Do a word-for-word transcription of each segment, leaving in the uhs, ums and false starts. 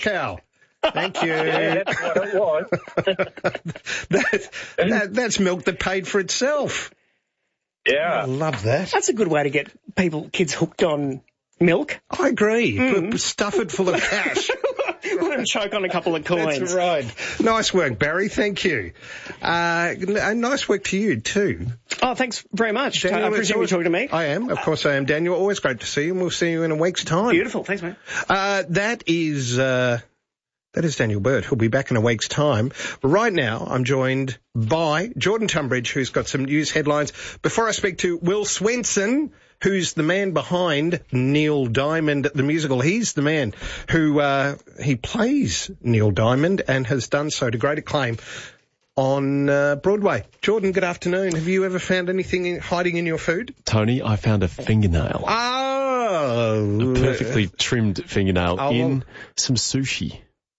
cow. Thank you. Yeah, that's what it was. that, that, that's milk that paid for itself. Yeah. I love that. That's a good way to get people, kids hooked on milk. I agree. Mm. Stuff it full of cash. Let them choke on a couple of coins. That's right. Nice work, Barry. Thank you. Uh, nice work to you, too. Oh, thanks very much. Daniel, I presume you're talking to me. I am. Of course I am, Daniel. Always great to see you, and we'll see you in a week's time. Beautiful. Thanks, mate. Uh, that is... Uh, That is Daniel Bird, who'll be back in a week's time. But right now, I'm joined by Jordan Tunbridge, who's got some news headlines. Before I speak to Will Swenson, who's the man behind Neil Diamond, the musical. He's the man who, uh, he plays Neil Diamond and has done so to great acclaim on uh, Broadway. Jordan, good afternoon. Have you ever found anything in, hiding in your food? Tony, I found a fingernail. Oh! A perfectly trimmed fingernail Oh, in well. some sushi.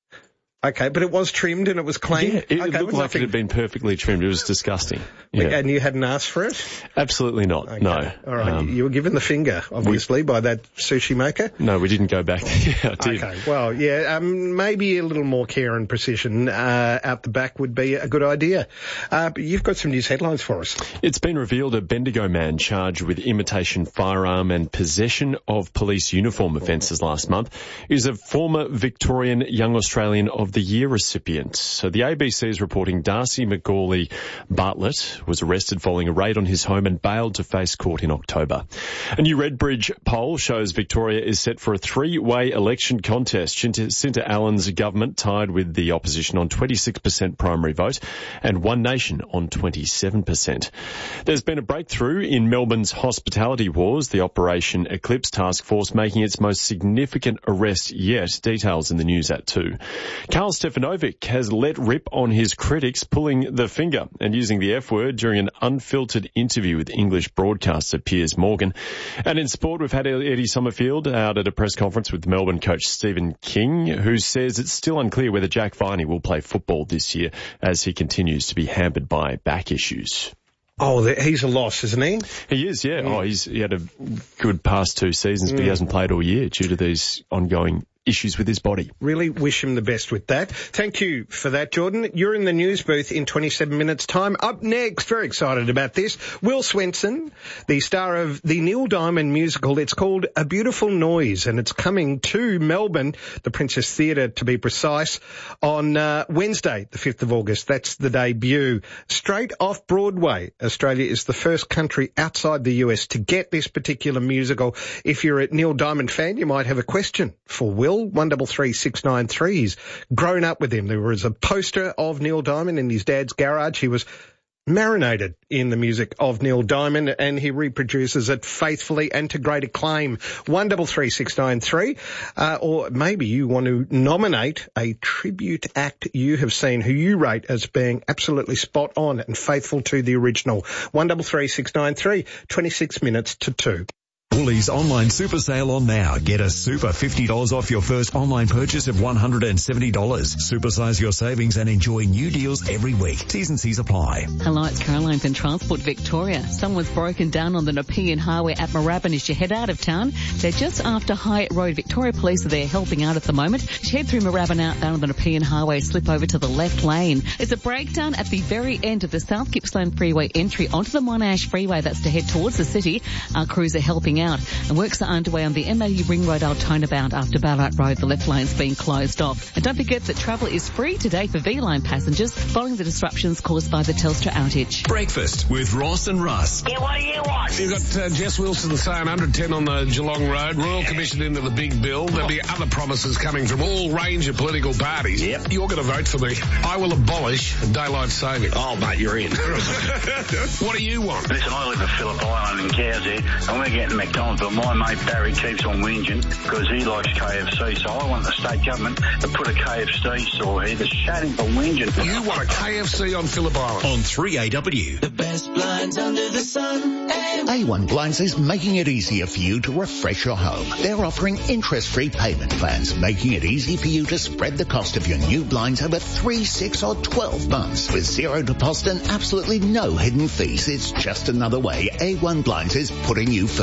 Okay, but it was trimmed and it was clean? Yeah, it okay, looked like nothing... it had been perfectly trimmed. It was disgusting. Yeah. And you hadn't asked for it? Absolutely not, Okay. no. All right, Um, you were given the finger, obviously, by that sushi maker? No, we didn't go back. Yeah, I did. Okay, well, yeah, um, maybe a little more care and precision uh, out the back would be a good idea. Uh, but you've got some news headlines for us. It's been revealed a Bendigo man charged with imitation firearm and possession of police uniform offences last month is a former Victorian Young Australian of the Year recipient. So the A B C is reporting Darcy McGawley Bartlett was arrested following a raid on his home and bailed to face court in October. A new Redbridge poll shows Victoria is set for a three-way election contest. Cinta Allen's government tied with the opposition on twenty-six percent primary vote and One Nation on twenty-seven percent. There's been a breakthrough in Melbourne's hospitality wars, the Operation Eclipse task force making its most significant arrest yet. Details in the news at two. Karl Stefanovic has let rip on his critics, pulling the finger and using the F word during an unfiltered interview with English broadcaster Piers Morgan. And in sport, we've had Eddie Summerfield out at a press conference with Melbourne coach Stephen King, who says it's still unclear whether Jack Viney will play football this year as he continues to be hampered by back issues. Oh, he's a loss, isn't he? He is, yeah. Mm. Oh, he's he had a good past two seasons, mm. but he hasn't played all year due to these ongoing issues with his body. Really wish him the best with that. Thank you for that, Jordan. You're in the news booth in twenty-seven minutes' time. Up next, very excited about this, Will Swenson, the star of the Neil Diamond musical. It's called A Beautiful Noise, and it's coming to Melbourne, the Princess Theatre to be precise, on uh, Wednesday, the fifth of August. That's the debut. Straight off Broadway, Australia is the first country outside the U S to get this particular musical. If you're a Neil Diamond fan, you might have a question for Will. one double three six nine three. He's grown up with him. There was a poster of Neil Diamond in his dad's garage. He was marinated in the music of Neil Diamond, and he reproduces it faithfully and to great acclaim. one double three six nine three. Uh, or maybe you want to nominate a tribute act you have seen who you rate as being absolutely spot on and faithful to the original. one double three six nine three. twenty-six minutes to two. Woolies online super sale on now. Get a super fifty dollars off your first online purchase of one hundred seventy dollars. Supersize your savings and enjoy new deals every week. T's and C's apply. Hello, it's Caroline from Transport Victoria. Someone's broken down on the Nepean Highway at Moorabbin as you head out of town. They're just after Hyatt Road. Victoria Police are there helping out at the moment. As you head through Moorabbin outbound on the Nepean Highway, slip over to the left lane. There's a breakdown at the very end of the South Gippsland Freeway entry onto the Monash Freeway. That's to head towards the city. Our crews are helping out. And works are underway on the M A U Ring Road Altona bound after Ballarat Road. The left lane's being closed off. And don't forget that travel is free today for V-Line passengers following the disruptions caused by the Telstra outage. Breakfast with Ross and Russ. Yeah, what do you want? You've got uh, Jess Wilson saying one hundred ten on the Geelong Road, Royal Commission into the big bill. There'll be other promises coming from all range of political parties. Yep. You're going to vote for me. I will abolish daylight saving. Oh, mate, you're in. What do you want? Listen, I live at Phillip Island in Cowshead, and we're getting McDonald's, but my mate Barry keeps on whinging because he likes K F C, so I want the state government to put a K F C store here to shut him for whinging. You want a K F C on Phillip Island? On three A W. The best blinds under the sun. A one Blinds is making it easier for you to refresh your home. They're offering interest-free payment plans, making it easy for you to spread the cost of your new blinds over three, six or twelve months. With zero deposit and absolutely no hidden fees, it's just another way A one Blinds is putting you first.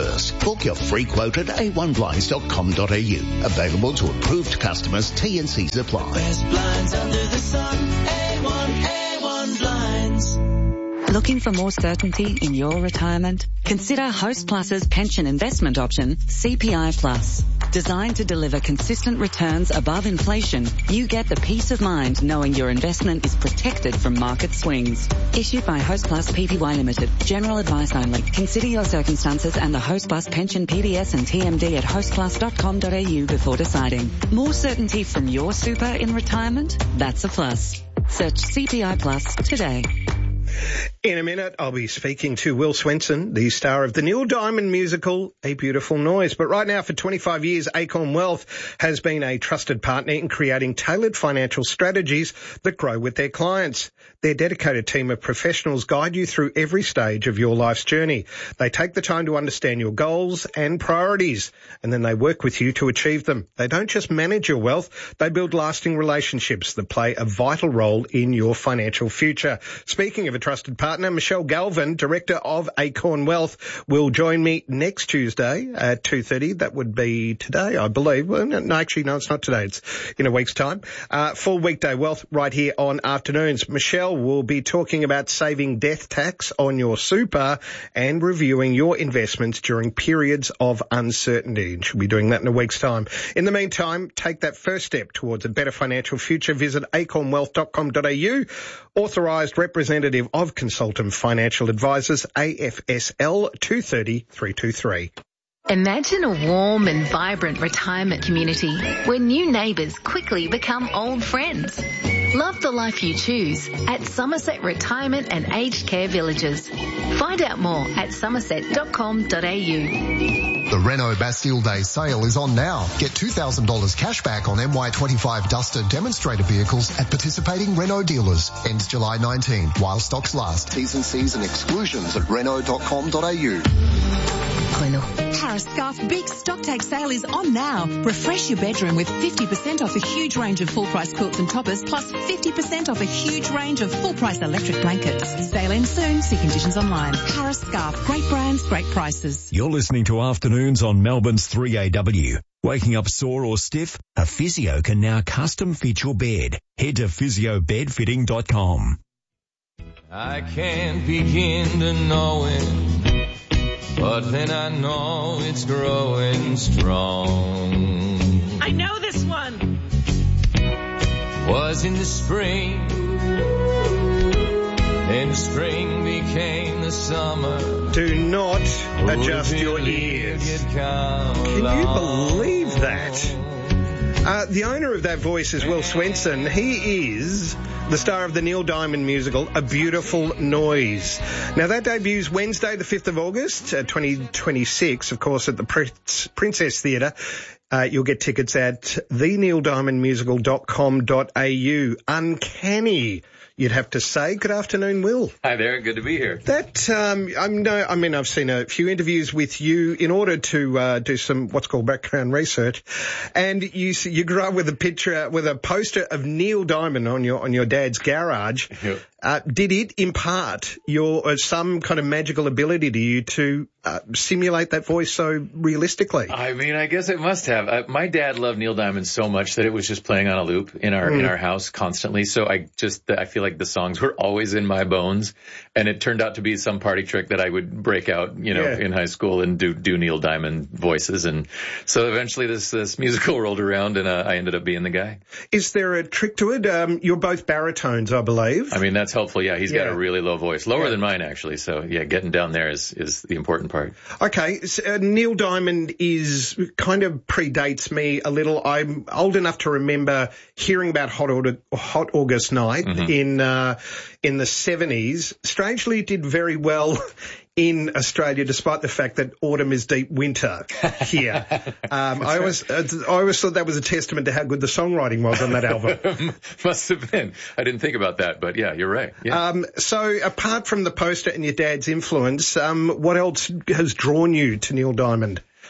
Book your free quote at a one blinds dot com dot a u. Available to approved customers. T and C's apply. Best blinds under the sun. A one, A one Blinds. Looking for more certainty in your retirement? Consider Host Plus's pension investment option, C P I Plus. Designed to deliver consistent returns above inflation, you get the peace of mind knowing your investment is protected from market swings. Issued by Host Plus Pty Limited. General advice only. Consider your circumstances and the Host Plus pension P D S and T M D at host plus dot com dot a u before deciding. More certainty from your super in retirement? That's a plus. Search C P I Plus today. In a minute, I'll be speaking to Will Swenson, the star of the Neil Diamond musical, A Beautiful Noise. But right now, for twenty-five years, Acorn Wealth has been a trusted partner in creating tailored financial strategies that grow with their clients. Their dedicated team of professionals guide you through every stage of your life's journey. They take the time to understand your goals and priorities, and then they work with you to achieve them. They don't just manage your wealth, they build lasting relationships that play a vital role in your financial future. Speaking of a trusted partner, Michelle Galvin, Director of Acorn Wealth, will join me next Tuesday at two thirty. That would be today, I believe. Well, no, actually, no, it's not today. It's in a week's time. Uh, full weekday wealth right here on Afternoons. Michelle will be talking about saving death tax on your super and reviewing your investments during periods of uncertainty. And she'll be doing that in a week's time. In the meantime, take that first step towards a better financial future. Visit acorn wealth dot com dot a u. Authorised representative of Consultant Financial Advisors, A F S L two thirty three two three. Imagine a warm and vibrant retirement community where new neighbours quickly become old friends. Love the life you choose at Somerset Retirement and Aged Care Villages. Find out more at somerset dot com dot a u. The Renault Bastille Day sale is on now. Get two thousand dollars cash back on M Y twenty-five Duster demonstrator vehicles at participating Renault dealers. Ends July nineteenth while stocks last. T's and C's and exclusions at renault dot com dot a u. Harris Scarf Big Stock Take Sale is on now. Refresh your bedroom with fifty percent off a huge range of full-price quilts and toppers, plus fifty percent off a huge range of full-price electric blankets. Sale ends soon. See conditions online. Harris Scarf. Great brands, great prices. You're listening to Afternoons on Melbourne's three A W. Waking up sore or stiff? A physio can now custom fit your bed. Head to physio bed fitting dot com. I can't begin to know it, but then I know it's growing strong. I know this one. Was in the spring, then the spring became the summer. Do not adjust your ears. Can you believe that? Uh, the owner of that voice is Will Swenson. He is the star of the Neil Diamond musical, A Beautiful Noise. Now, that debuts Wednesday, the fifth of August, uh, twenty twenty-six, of course, at the Prince, Princess Theatre. Uh, you'll get tickets at the neil diamond musical dot com dot a u. Uncanny, you'd have to say. Good afternoon, Will. Hi there. Good to be here. That, um, I'm no, I mean, I've seen a few interviews with you in order to, uh, do some, what's called background research. And you, you grew up with a picture, with a poster of Neil Diamond on your, on your dad's garage. Yep. Uh, did it impart your, uh, some kind of magical ability to you to, uh, simulate that voice so realistically? I mean, I guess it must have. Uh, my dad loved Neil Diamond so much that it was just playing on a loop in our, mm. in our house constantly. So I just, I feel like the songs were always in my bones, and it turned out to be some party trick that I would break out, you know, yeah. in high school and do, do Neil Diamond voices. And so eventually this, this musical rolled around, and uh, I ended up being the guy. Is there a trick to it? Um, you're both baritones, I believe. I mean, that's helpful. Yeah. He's yeah. got a really low voice, lower yeah. than mine actually. So yeah, getting down there is, is the important part. Okay. So, uh, Neil Diamond is kind of predates me a little. I'm old enough to remember hearing about Hot, August, Hot August Night mm-hmm. in, uh, in the seventies. Strangely, it did very well in Australia, despite the fact that autumn is deep winter here. Um, I always, uh, I always thought that was a testament to how good the songwriting was on that album. Must have been. I didn't think about that, but yeah, you're right. Yeah. Um, so apart from the poster and your dad's influence, um, what else has drawn you to Neil Diamond?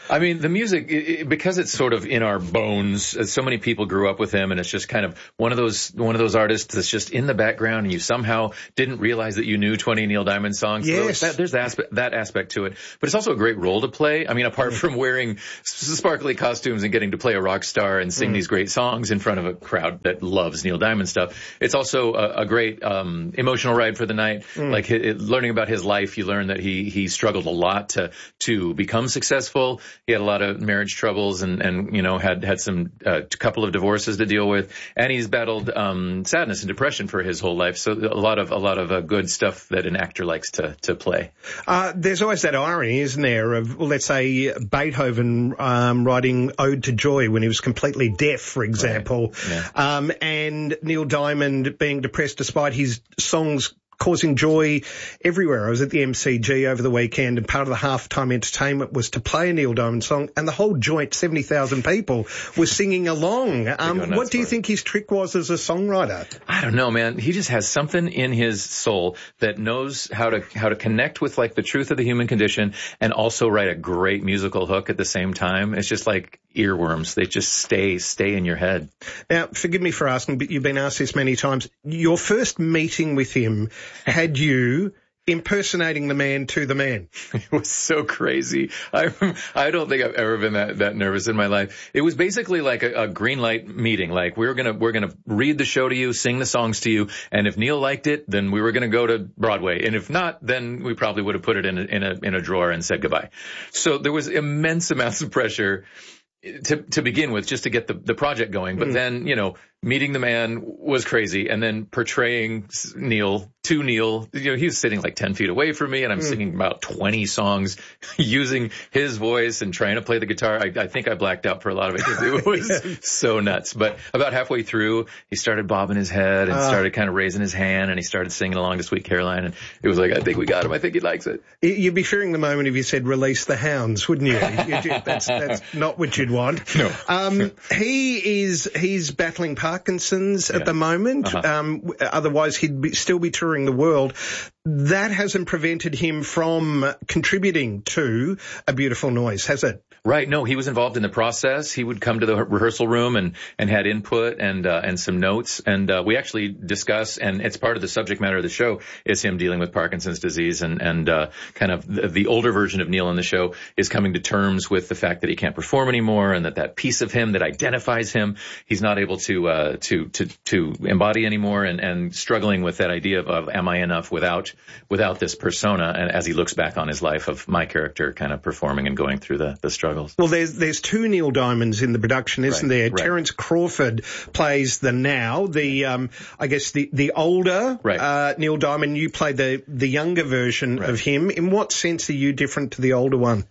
I mean, the music, it, it, because it's sort of in our bones, uh, so many people grew up with him, and it's just kind of one of those one of those artists that's just in the background, and you somehow didn't realize that you knew twenty Neil Diamond songs. Yes. So that, there's that aspect, that aspect to it. But it's also a great role to play. I mean, apart from wearing sparkly costumes and getting to play a rock star and sing mm. these great songs in front of a crowd that loves Neil Diamond stuff, it's also a, a great um, emotional ride for the night. Mm. Like it, it, learning about his life, you learn that he he struggled a lot to to become successful. He had a lot of marriage troubles and and you know had had some uh, couple of divorces to deal with, and he's battled um, sadness and depression for his whole life. So a lot of a lot of uh, good stuff that an actor likes to to play. Uh, there's always that irony, isn't there, of, well, let's say, Beethoven um, writing Ode to Joy when he was completely deaf, for example, right. yeah. um, and Neil Diamond being depressed despite his songs causing joy everywhere. I was at the M C G over the weekend, and part of the halftime entertainment was to play a Neil Diamond song, and the whole joint, seventy thousand people, were singing along. Um, what do you think his trick was as a songwriter? I don't know, man. He just has something in his soul that knows how to how to connect with like the truth of the human condition and also write a great musical hook at the same time. It's just like earworms. They just stay stay in your head. Now, forgive me for asking, but you've been asked this many times. Your first meeting with him had you impersonating the man to the man. It was so crazy. I I don't think I've ever been that, that nervous in my life. It was basically like a, a green light meeting. Like we were gonna we're gonna read the show to you, sing the songs to you, and if Neil liked it, then we were gonna go to Broadway, and if not, then we probably would have put it in a, in a in a drawer and said goodbye. So there was immense amounts of pressure to to begin with, just to get the the project going. But mm. then, you know, meeting the man was crazy, and then portraying Neil to Neil, you know, he was sitting like ten feet away from me, and I'm mm. singing about twenty songs using his voice and trying to play the guitar. I, I think I blacked out for a lot of it because it was yeah. so nuts. But about halfway through, he started bobbing his head and uh, started kind of raising his hand, and he started singing along to Sweet Caroline, and it was like, I think we got him. I think he likes it. You'd be fearing the moment if you said release the hounds, wouldn't you? that's, that's not what you'd want. No. Um, he is, he's battling Parkinson's yeah. at the moment. Uh-huh. Um, otherwise he'd be, still be touring the world. That hasn't prevented him from contributing to A Beautiful Noise, has it? Right. No, he was involved in the process. He would come to the rehearsal room and, and had input and, uh, and some notes. And, uh, we actually discuss, and it's part of the subject matter of the show, is him dealing with Parkinson's disease. And, and, uh, kind of the, the older version of Neil in the show is coming to terms with the fact that he can't perform anymore, and that that piece of him that identifies him, he's not able to, uh, to, to, to embody anymore, and, and struggling with that idea of, of am I enough without, without this persona. And as he looks back on his life of my character kind of performing and going through the, the struggle. Well, there's there's two Neil Diamonds in the production, isn't right, there? Right. Terence Crawford plays the now, the um, I guess the the older right. uh, Neil Diamond. You play the the younger version right. of him. In what sense are you different to the older one?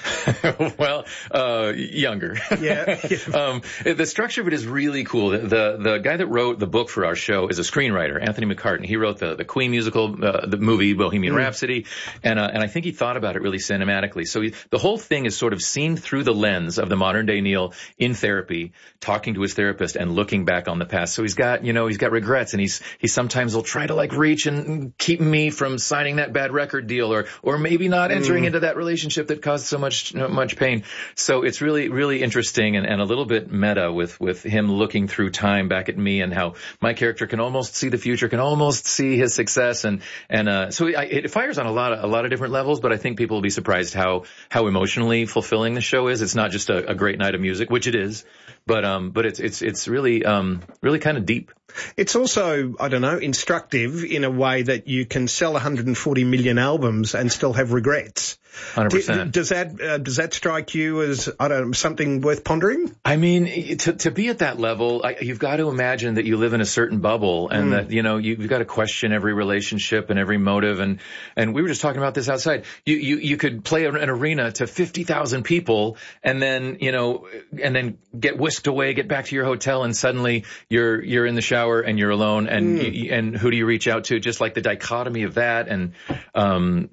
Well, uh, younger. Yeah. um, the structure of it is really cool. The, the the guy that wrote the book for our show is a screenwriter, Anthony McCartan. He wrote the the Queen musical, uh, the movie Bohemian mm. Rhapsody, and uh, and I think he thought about it really cinematically. So he, the whole thing is sort of seen through the lens of the modern day Neil in therapy, talking to his therapist and looking back on the past. So he's got, you know, he's got regrets, and he's, he sometimes will try to like reach and keep me from signing that bad record deal, or, or maybe not entering mm. into that relationship that caused so much, much pain. So it's really, really interesting and, and a little bit meta with, with him looking through time back at me, and how my character can almost see the future, can almost see his success. And, and, uh, so I, it fires on a lot of, a lot of different levels, but I think people will be surprised how, how emotionally fulfilling the show is. It's not just a, a great night of music, which it is, but um, but it's it's it's really um, really kind of deep. It's also, I don't know, instructive in a way that you can sell one hundred forty million albums and still have regrets. one hundred percent. Does that uh, does that strike you as, I don't know, something worth pondering? I mean, to to be at that level, I, you've got to imagine that you live in a certain bubble, and mm. that, you know, you, you've got to question every relationship and every motive. And and we were just talking about this outside. You you you could play an arena to fifty thousand people, and then, you know, and then get whisked away, get back to your hotel, and suddenly you're you're in the shower and you're alone, and mm. you, and who do you reach out to? Just like the dichotomy of that, and um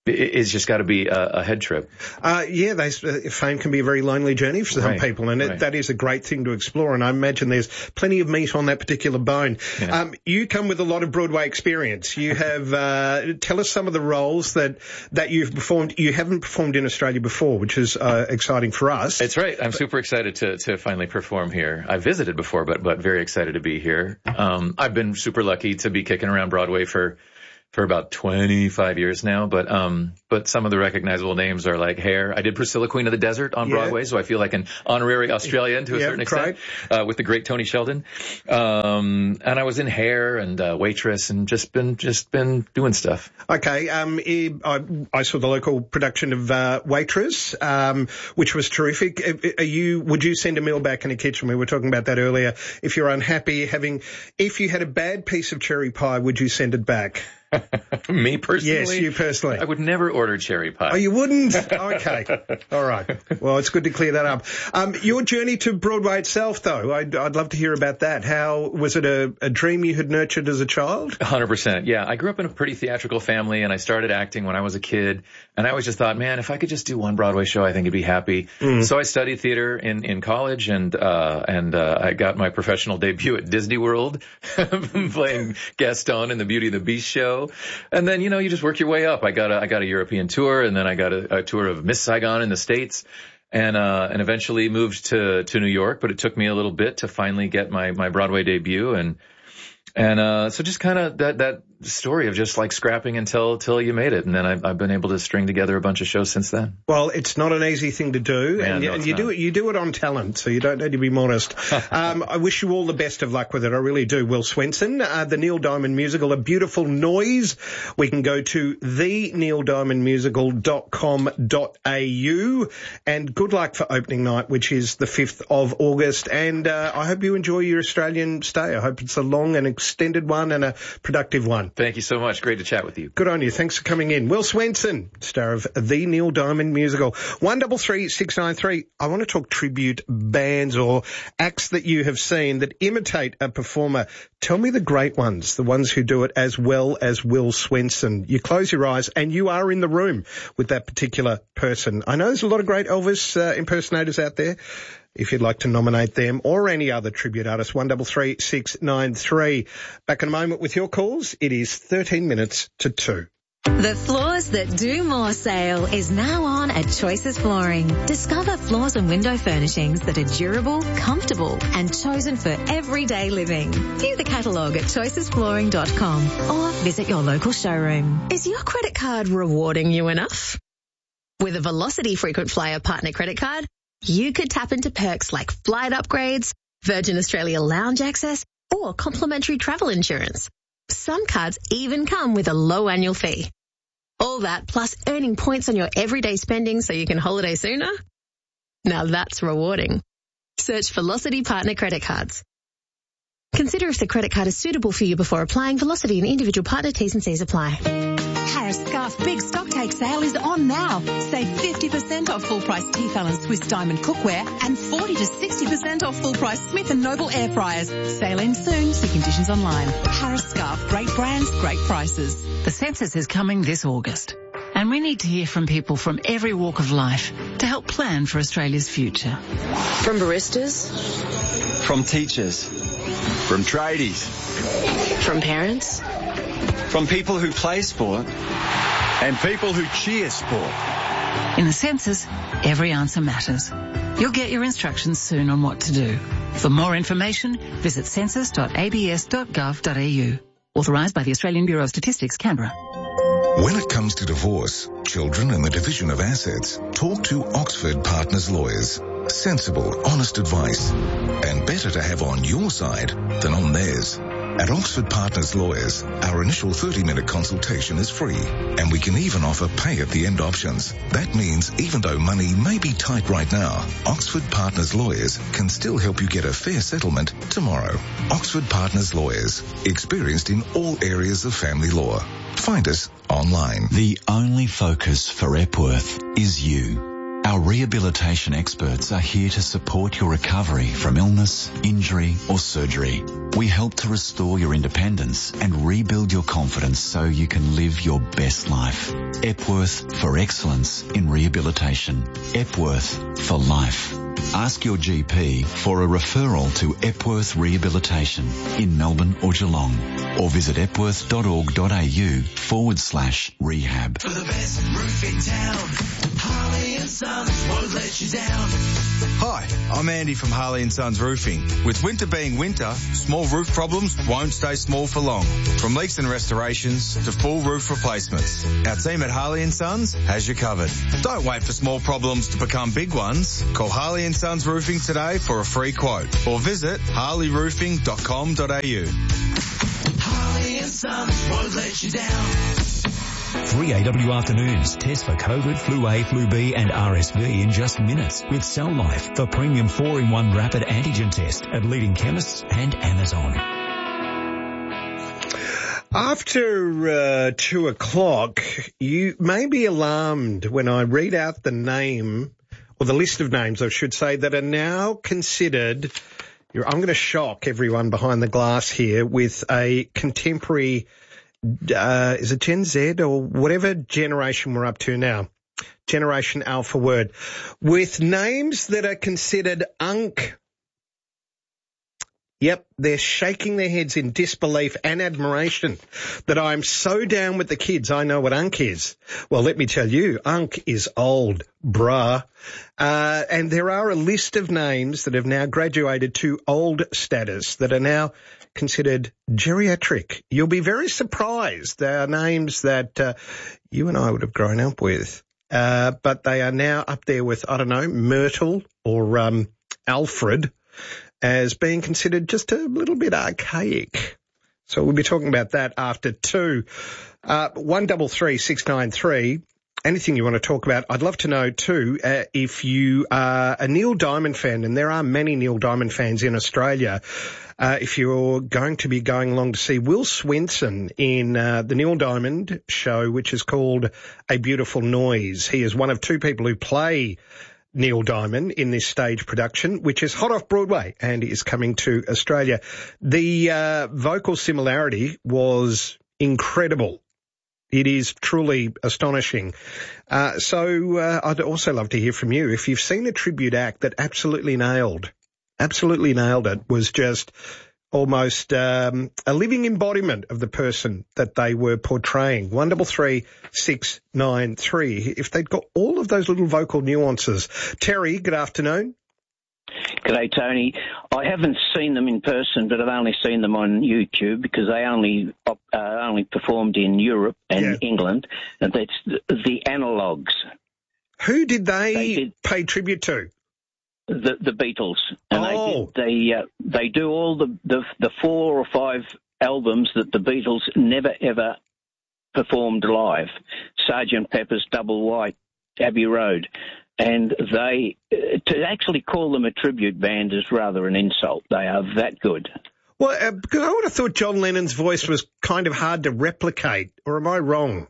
it's just got to be a, a head trip. Uh, yeah, they, uh, fame can be a very lonely journey for some right. people, and it, right. that is a great thing to explore, and I imagine there's plenty of meat on that particular bone. Yeah. Um, you come with a lot of Broadway experience. You have, uh, tell us some of the roles that, that you've performed. You haven't performed in Australia before, which is uh, exciting for us. That's right. I'm super excited to, to finally perform here. I visited before, but, but very excited to be here. Um, I've been super lucky to be kicking around Broadway for for about twenty-five years now, but um, but some of the recognizable names are like Hair. I did Priscilla, Queen of the Desert on yeah. Broadway, so I feel like an honorary Australian to a yeah, certain extent, uh, with the great Tony Sheldon. Um, and I was in Hair and uh, Waitress, and just been just been doing stuff. Okay, um, I, I saw the local production of uh, Waitress, um, which was terrific. Are you? Would you send a meal back in a kitchen? We were talking about that earlier. If you're unhappy having, if you had a bad piece of cherry pie, would you send it back? Me personally? Yes, you personally. I would never order cherry pie. Oh, you wouldn't? Okay. All right. Well, it's good to clear that up. Um, your journey to Broadway itself, though, I'd, I'd love to hear about that. How, was it a, a dream you had nurtured as a child? one hundred percent. Yeah. I grew up in a pretty theatrical family, and I started acting when I was a kid. And I always just thought, man, if I could just do one Broadway show, I think I'd be happy. Mm. So I studied theater in, in college, and, uh, and, uh, I got my professional debut at Disney World, playing Gaston in the Beauty and the Beast show. And then, you know, you just work your way up. I got a, I got a European tour, and then I got a, a tour of Miss Saigon in the States, and, uh, and eventually moved to, to New York, but it took me a little bit to finally get my, my Broadway debut. And, and, uh, so just kind of that, that story of just like scrapping until, till you made it. And then I've, I've been able to string together a bunch of shows since then. Well, it's not an easy thing to do. Man, and you, no, and you not. do it, you do it on talent, so you don't need to be modest. um, I wish you all the best of luck with it. I really do. Will Swenson, uh, the Neil Diamond Musical, A Beautiful Noise. We can go to the neil diamond musical dot com dot a u, and good luck for opening night, which is the fifth of August. And, uh, I hope you enjoy your Australian stay. I hope it's a long and extended one and a productive one. Thank you so much. Great to chat with you. Good on you. Thanks for coming in. Will Swenson, star of the Neil Diamond Musical. one double three six nine three. I want to talk tribute bands or acts that you have seen that imitate a performer. Tell me the great ones, the ones who do it as well as Will Swenson. You close your eyes and you are in the room with that particular person. I know there's a lot of great Elvis uh, impersonators out there. If you'd like to nominate them or any other tribute artist, one double three six nine three. Back in a moment with your calls. It is thirteen minutes to two. The Floors That Do More sale is now on at Choices Flooring. Discover floors and window furnishings that are durable, comfortable, and chosen for everyday living. View the catalogue at choices flooring dot com or visit your local showroom. Is your credit card rewarding you enough? With a Velocity Frequent Flyer Partner Credit Card, you could tap into perks like flight upgrades, Virgin Australia lounge access, or complimentary travel insurance. Some cards even come with a low annual fee. All that plus earning points on your everyday spending so you can holiday sooner? Now that's rewarding. Search Velocity Partner Credit Cards. Consider if the credit card is suitable for you before applying. Velocity and individual partner T's and C's apply. Harris Scarf Big Stocktake Sale is on now. Save fifty percent off full-price Tefal and Swiss Diamond cookware and forty to sixty percent off full-price Smith and Noble air fryers. Sale ends soon. See conditions online. Harris Scarf. Great brands, great prices. The census is coming this August, and we need to hear from people from every walk of life to help plan for Australia's future. From baristas, from teachers, from tradies, from parents, from people who play sport, and people who cheer sport. In the census, every answer matters. You'll get your instructions soon on what to do. For more information, visit census dot a b s dot gov dot a u. Authorised by the Australian Bureau of Statistics, Canberra. When it comes to divorce, children and the division of assets, talk to Oxford Partners Lawyers. Sensible, honest advice. And better to have on your side than on theirs. At Oxford Partners Lawyers, our initial thirty-minute consultation is free, and we can even offer pay-at-the-end options. That means even though money may be tight right now, Oxford Partners Lawyers can still help you get a fair settlement tomorrow. Oxford Partners Lawyers, experienced in all areas of family law. Find us online. The only focus for Epworth is you. Our rehabilitation experts are here to support your recovery from illness, injury or surgery. We help to restore your independence and rebuild your confidence so you can live your best life. Epworth for excellence in rehabilitation. Epworth for life. Ask your G P for a referral to Epworth Rehabilitation in Melbourne or Geelong, or visit epworth.org.au forward slash rehab. For the best roof in town, Harley and Sons won't let you down. Hi, I'm Andy from Harley and Sons Roofing. With winter being winter, small roof problems won't stay small for long. From leaks and restorations to full roof replacements, our team at Harley and Sons has you covered. Don't wait for small problems to become big ones. Call Harley and Sons Roofing today for a free quote, or visit harley roofing dot com dot a u. Harley and Sons won't let you down. Free A W afternoons. Test for COVID, flu A, flu B and R S V in just minutes with Cell Life, the premium four in one rapid antigen test at leading chemists and Amazon. After uh, two o'clock, you may be alarmed when I read out the name, or the list of names, I should say, that are now considered, I'm going to shock everyone behind the glass here with a contemporary, uh, is it Gen Z or whatever generation we're up to now? Generation Alpha word. With names that are considered unk. Yep, they're shaking their heads in disbelief and admiration that I'm so down with the kids. I know what unk is. Well, let me tell you, unk is old, bruh. Uh, and there are a list of names that have now graduated to old status that are now considered geriatric. You'll be very surprised. They are names that uh, you and I would have grown up with. Uh, but they are now up there with, I don't know, Myrtle or um, Alfred, as being considered just a little bit archaic. So we'll be talking about that after two. Uh, one double three six nine three. Anything you want to talk about? I'd love to know too, uh, if you are a Neil Diamond fan, and there are many Neil Diamond fans in Australia, uh, if you're going to be going along to see Will Swenson in uh, the Neil Diamond show, which is called A Beautiful Noise. He is one of two people who play Neil Diamond in this stage production, which is hot off Broadway and is coming to Australia. The uh, vocal similarity was incredible. It is truly astonishing. Uh, so uh, I'd also love to hear from you. If you've seen a tribute act that absolutely nailed, absolutely nailed it, was just almost um, a living embodiment of the person that they were portraying. One double three six nine three. If they'd got all of those little vocal nuances. Terry, good afternoon. G'day, Tony. I haven't seen them in person, but I've only seen them on YouTube because they only uh, only performed in Europe and yeah. England. And that's the, the Analogues. Who did they, they did, pay tribute to? The the Beatles, and oh. they did, they uh, they do all the, the the four or five albums that the Beatles never ever performed live. Sergeant Pepper's Double White, Abbey Road, and they uh, to actually call them a tribute band is rather an insult. They are that good. Well, uh, because I would have thought John Lennon's voice was kind of hard to replicate, or am I wrong?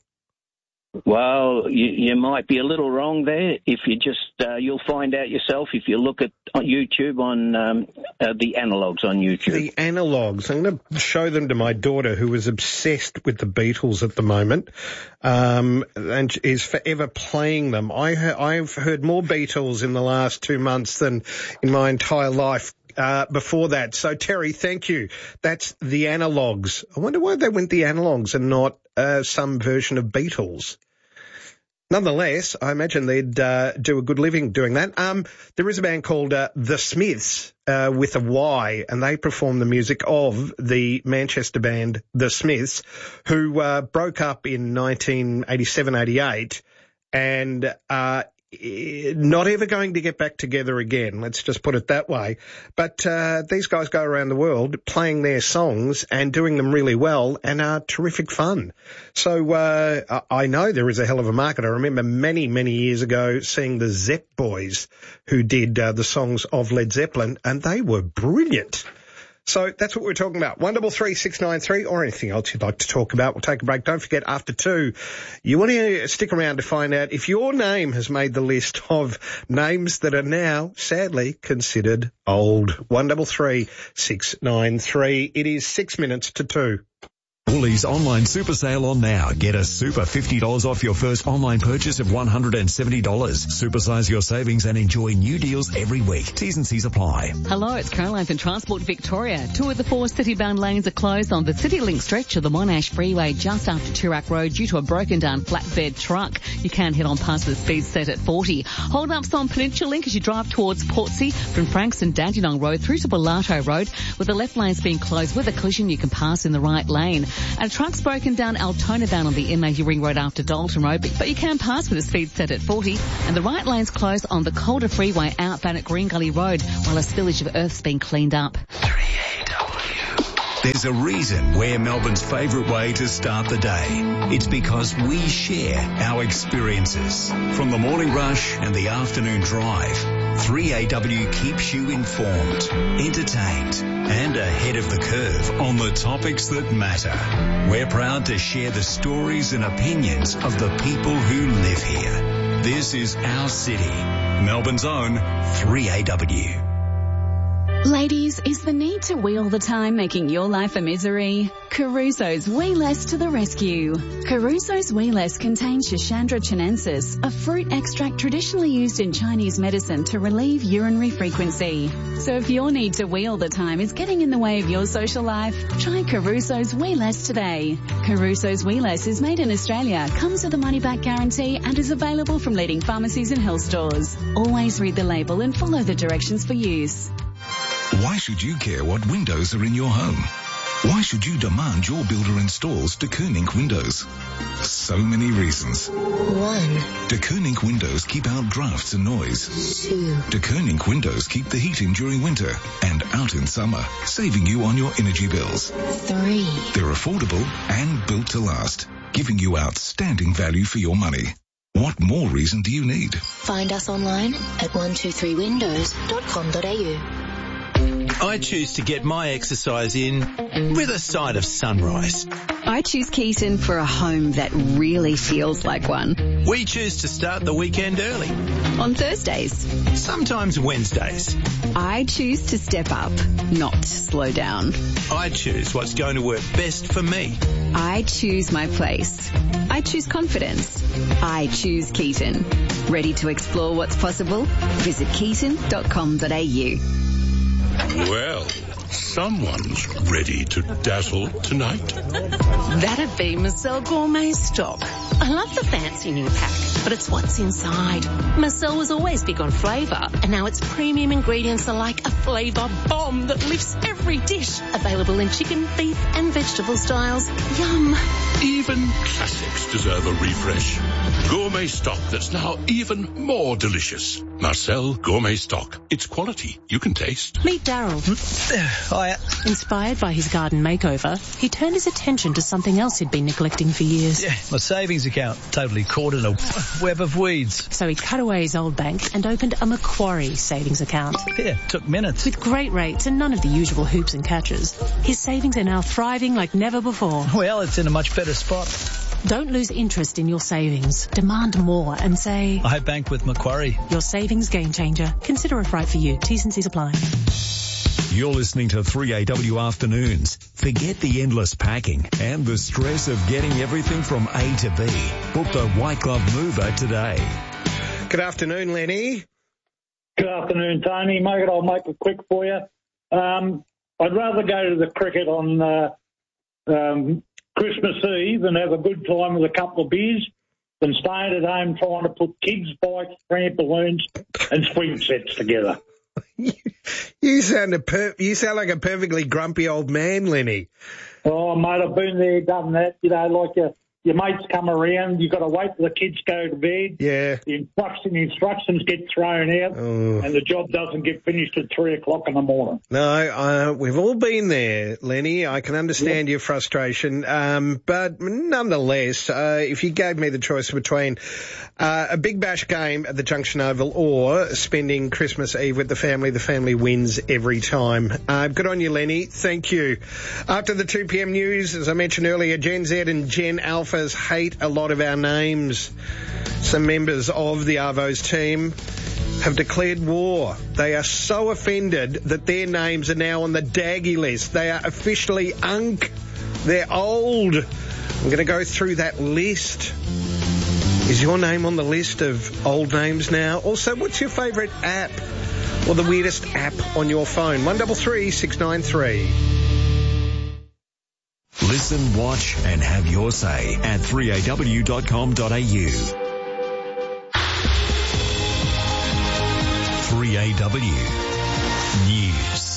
Well, you, you might be a little wrong there. If you just, uh, you'll find out yourself if you look at on YouTube on um, uh, the Analogues on YouTube. The Analogues. I'm going to show them to my daughter, who is obsessed with the Beatles at the moment, um, and is forever playing them. I ha- I've heard more Beatles in the last two months than in my entire life. Uh, before that. So, Terry, thank you. That's the Analogues. I wonder why they went the Analogues and not uh, some version of Beatles. Nonetheless, I imagine they'd uh, do a good living doing that. Um, there is a band called uh, The Smiths uh, with a Y, and they perform the music of the Manchester band The Smiths, who uh, broke up in nineteen eighty-seven eighty-eight and uh not ever going to get back together again, let's just put it that way. But uh, these guys go around the world playing their songs and doing them really well and are terrific fun. So uh, I know there is a hell of a market. I remember many, many years ago seeing the Zepp Boys, who did uh, the songs of Led Zeppelin, and they were brilliant. So that's what we're talking about. One double three six nine three, or anything else you'd like to talk about. We'll take a break. Don't forget, after two, you want to stick around to find out if your name has made the list of names that are now, sadly, considered old. One double three six nine three. It is six minutes to two. Woolies online super sale on now. Get a super fifty dollars off your first online purchase of one hundred seventy dollars. Supersize your savings and enjoy new deals every week. T's and C's apply. Hello, it's Caroline from Transport Victoria. Two of the four city-bound lanes are closed on the CityLink stretch of the Monash Freeway just after Toorak Road due to a broken-down flatbed truck. You can head on past with speed set at forty. Hold-ups on Peninsula Link as you drive towards Portsea from Frankston Dandenong Road through to Bellato Road, with the left lanes being closed. With a collision, you can pass in the right lane. And a truck's broken down Altona bound on the M A U Ring Road after Dalton Road, but, but you can pass with a speed set at forty. And the right lane's closed on the Calder Freeway outbound at Green Gully Road while a spillage of earth's being cleaned up. There's a reason we're Melbourne's favourite way to start the day. It's because we share our experiences. From the morning rush and the afternoon drive, three A W keeps you informed, entertained and ahead of the curve on the topics that matter. We're proud to share the stories and opinions of the people who live here. This is our city, Melbourne's own three A W. Ladies, is the need to wee all the time making your life a misery? Caruso's Wee Less to the rescue. Caruso's Wee Less contains Schisandra chinensis, a fruit extract traditionally used in Chinese medicine to relieve urinary frequency. So if your need to wee all the time is getting in the way of your social life, try Caruso's Wee Less today. Caruso's Wee Less is made in Australia, comes with a money-back guarantee and is available from leading pharmacies and health stores. Always read the label and follow the directions for use. Why should you care what windows are in your home? Why should you demand your builder installs De Koning windows? So many reasons. One. De Koning windows keep out drafts and noise. Two. De Koning windows keep the heat in during winter and out in summer, saving you on your energy bills. Three. They're affordable and built to last, giving you outstanding value for your money. What more reason do you need? Find us online at one two three windows dot com dot a u. I choose to get my exercise in with a side of sunrise. I choose Keaton for a home that really feels like one. We choose to start the weekend early. On Thursdays. Sometimes Wednesdays. I choose to step up, not slow down. I choose what's going to work best for me. I choose my place. I choose confidence. I choose Keaton. Ready to explore what's possible? Visit keaton dot com dot a u. Well, someone's ready to dazzle tonight. That'd be Marcel Gourmet Stock. I love the fancy new pack, but it's what's inside. Marcel was always big on flavour, and now its premium ingredients are like a flavour bomb that lifts every dish. Available in chicken, beef and vegetable styles. Yum. Even classics deserve a refresh. Gourmet Stock that's now even more delicious. Marcel Gourmet Stock. It's quality you can taste. Meet Daryl. Hiya. Inspired by his garden makeover, he turned his attention to something else he'd been neglecting for years. Yeah, my savings account totally caught in a web of weeds. So he cut away his old bank and opened a Macquarie savings account. Yeah, took minutes. With great rates and none of the usual hoops and catches, his savings are now thriving like never before. Well, it's in a much better spot. Don't lose interest in your savings. Demand more and say, I bank with Macquarie. Your savings game changer. Consider it right for you. T's and C's apply. You're listening to three A W Afternoons. Forget the endless packing and the stress of getting everything from A to B. Book the White Glove Mover today. Good afternoon, Lenny. Good afternoon, Tony. Mate, I'll make it quick for you. Um, I'd rather go to the cricket on uh, um, Christmas Eve and have a good time with a couple of beers than staying at home trying to put kids' bikes, trampolines and swing sets together. You sound a per- you sound like a perfectly grumpy old man, Lenny. Oh, mate, I've been there, done that. You know, like you, your mates come around, you've got to wait till the kids go to bed. Yeah. The instruction, instructions get thrown out, oh. and the job doesn't get finished at three o'clock in the morning. No, uh, we've all been there, Lenny. I can understand yeah. your frustration. Um, but nonetheless, uh, if you gave me the choice between uh, a Big Bash game at the Junction Oval or spending Christmas Eve with the family, the family wins every time. Uh, good on you, Lenny. Thank you. After the two p.m. news, as I mentioned earlier, Gen Z and Gen Alphas hate a lot of our names. Some members of the Arvos team have declared war. They are so offended that their names are now on the Daggy list. They are officially unk. They're old. I'm going to go through that list. Is your name on the list of old names now? Also, what's your favourite app or the weirdest app on your phone? one three three, six nine three. Listen, watch and have your say at three a w dot com dot a u. three A W News.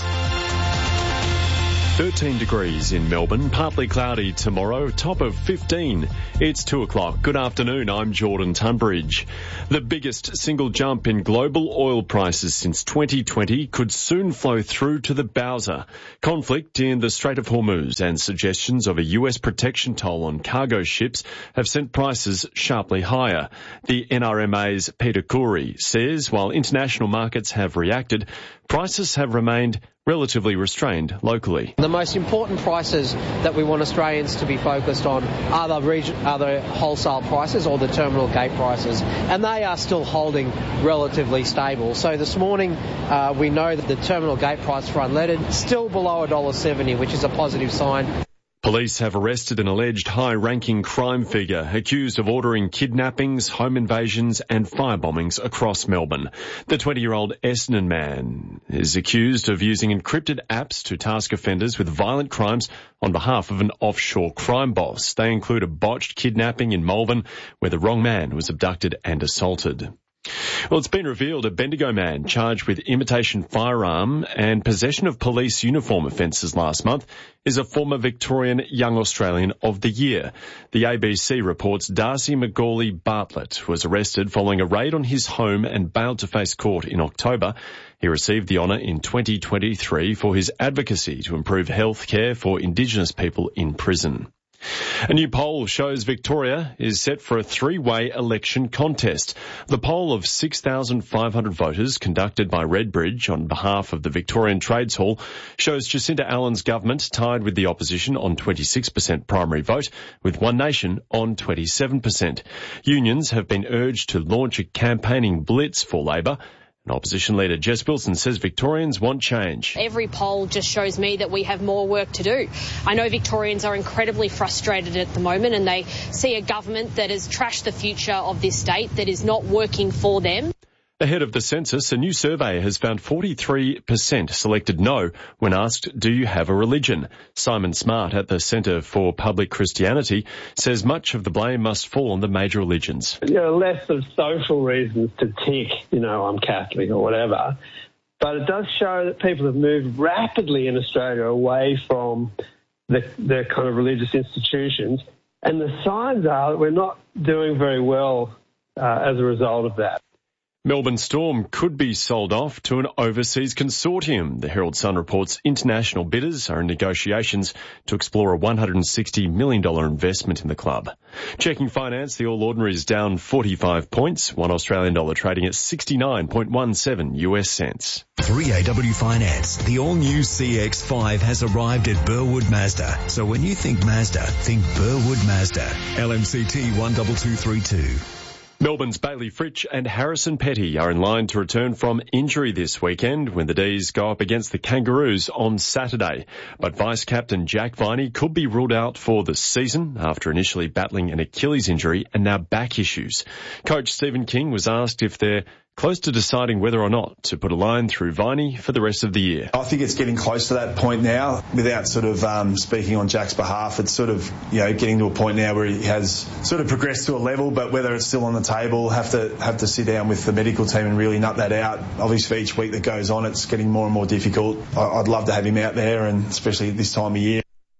thirteen degrees in Melbourne, partly cloudy tomorrow, top of fifteen. It's two o'clock. Good afternoon, I'm Jordan Tunbridge. The biggest single jump in global oil prices since twenty twenty could soon flow through to the Bowser. Conflict in the Strait of Hormuz and suggestions of a U S protection toll on cargo ships have sent prices sharply higher. The N R M A's Peter Khoury says while international markets have reacted, prices have remained relatively restrained locally. The most important prices that we want Australians to be focused on are the, region, are the wholesale prices or the terminal gate prices, and they are still holding relatively stable. So this morning uh, we know that the terminal gate price for unleaded still below one dollar seventy, which is a positive sign. Police have arrested an alleged high-ranking crime figure accused of ordering kidnappings, home invasions and firebombings across Melbourne. The twenty-year-old Essendon man is accused of using encrypted apps to task offenders with violent crimes on behalf of an offshore crime boss. They include a botched kidnapping in Malvern where the wrong man was abducted and assaulted. Well, it's been revealed a Bendigo man charged with imitation firearm and possession of police uniform offences last month is a former Victorian Young Australian of the Year. The A B C reports Darcy McGawley Bartlett was arrested following a raid on his home and bailed to face court in October. He received the honour in twenty twenty-three for his advocacy to improve health care for Indigenous people in prison. A new poll shows Victoria is set for a three-way election contest. The poll of six thousand five hundred voters conducted by Redbridge on behalf of the Victorian Trades Hall shows Jacinta Allen's government tied with the opposition on twenty-six percent primary vote, with One Nation on twenty-seven percent. Unions have been urged to launch a campaigning blitz for Labor. And opposition leader Jess Wilson says Victorians want change. Every poll just shows me that we have more work to do. I know Victorians are incredibly frustrated at the moment and they see a government that has trashed the future of this state, that is not working for them. Ahead of the census, a new survey has found forty-three percent selected no when asked, do you have a religion? Simon Smart at the Centre for Public Christianity says much of the blame must fall on the major religions. There are less of social reasons to tick, you know, I'm Catholic or whatever, but it does show that people have moved rapidly in Australia away from the, the kind of religious institutions, and the signs are that we're not doing very well uh, as a result of that. Melbourne Storm could be sold off to an overseas consortium. The Herald Sun reports international bidders are in negotiations to explore a one hundred sixty million dollars investment in the club. Checking finance, the All Ordinaries down forty-five points, one Australian dollar trading at sixty-nine point one seven U S cents. three A W Finance, the all-new C X five has arrived at Burwood Mazda. So when you think Mazda, think Burwood Mazda. L M C T one two two three two. Melbourne's Bailey Fritsch and Harrison Petty are in line to return from injury this weekend when the D's go up against the Kangaroos on Saturday. But Vice-Captain Jack Viney could be ruled out for the season after initially battling an Achilles injury and now back issues. Coach Stephen King was asked if they're close to deciding whether or not to put a line through Viney for the rest of the year. I think it's getting close to that point now. Without sort of um, speaking on Jack's behalf, it's sort of, you know, getting to a point now where he has sort of progressed to a level, but whether it's still on the table, have to have to sit down with the medical team and really nut that out. Obviously, each week that goes on, it's getting more and more difficult. I'd love to have him out there, and especially this time of year.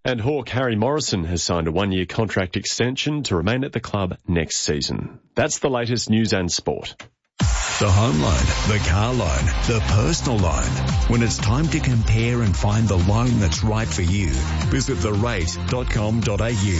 And Hawk Harry Morrison has signed a one-year contract extension to remain at the club next season. That's the latest news and sport. The home loan, the car loan, the personal loan. When it's time to compare and find the loan that's right for you, visit the rate dot com dot a u.